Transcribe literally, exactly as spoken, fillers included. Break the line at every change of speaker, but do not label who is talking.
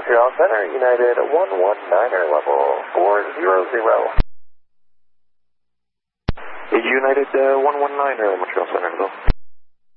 Montreal Center, United one one niner level four zero zero.
United uh, one one niner, Montreal Center, though.